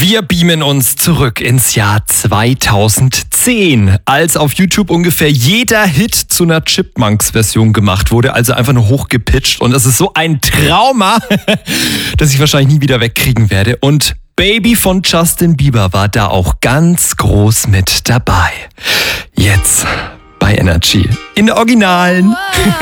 Wir beamen uns zurück ins Jahr 2010, als auf YouTube ungefähr jeder Hit zu einer Chipmunks-Version gemacht wurde, also einfach nur hochgepitcht. Und das ist so ein Trauma, das ich wahrscheinlich nie wieder wegkriegen werde. Und Baby von Justin Bieber war da auch ganz groß mit dabei. Jetzt bei Energy in der Originalen.